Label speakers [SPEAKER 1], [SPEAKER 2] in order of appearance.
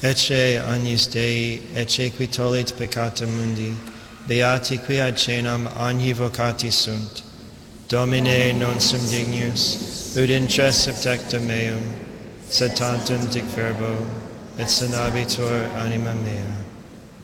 [SPEAKER 1] ecce agnis Dei, ecce qui tollit peccata mundi, beati qui ad cenam agni vocati sunt. Domine non sum dignus, ut intres subtecta meum, sed tantum dic verbo, et sanabitur anima mea.